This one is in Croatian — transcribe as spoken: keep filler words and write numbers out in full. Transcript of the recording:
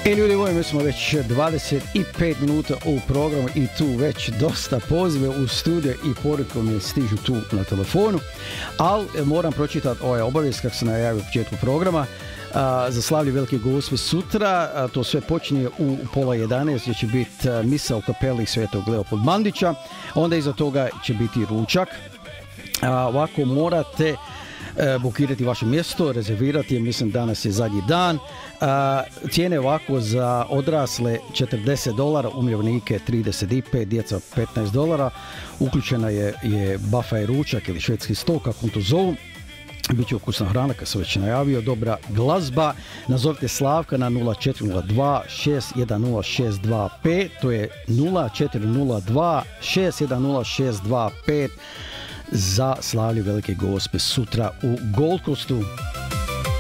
I ljudi moji, mi smo već dvadeset pet minuta u programu i tu već dosta pozive u studiju i poruke mi stižu tu na telefonu, ali moram pročitati ovaj obavijest kako se najavio u početku programa. A, za slavlje Velike Gospe sutra, a, to sve počinje u pola jedanaest gdje će biti misa u kapeli Svetog Leopold Mandića, onda iza toga će biti ručak. A, ovako morate e, bukirati vaše mjesto, rezervirati, mislim danas je zadnji dan. A, cijene ovako za odrasle četrdeset dolara, umirovljenike trideset pet, djeca petnaest dolara, uključena je, je bafa i ručak ili švedski stol, kako to zovu. Biće ukusna hrana, kad sam već najavio, dobra glazba. Nazovite Slavka na nula četiri nula dva šest jedan nula šest dva pet, to je nula četiri nula dva šest jedan nula šest dva pet za slavlje Velike Gospe sutra u Gold Coastu.